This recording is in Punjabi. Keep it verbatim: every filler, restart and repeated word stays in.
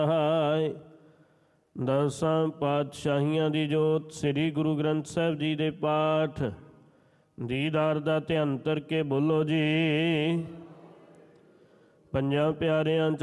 ਹਾਏ ਦਸਾਂ ਪਾਤਸ਼ਾਹੀਆਂ ਦੀ ਜੋਤ ਸ੍ਰੀ ਗੁਰੂ ਗ੍ਰੰਥ ਸਾਹਿਬ ਜੀ ਦੇ ਪਾਠ ਦੀਦਾਰ ਦਾ ਧਿਆਨ ਧਰ ਕੇ ਬੋਲੋ ਜੀ। ਪੰਜਾਂ ਪਿਆਰਿਆਂ 'ਚ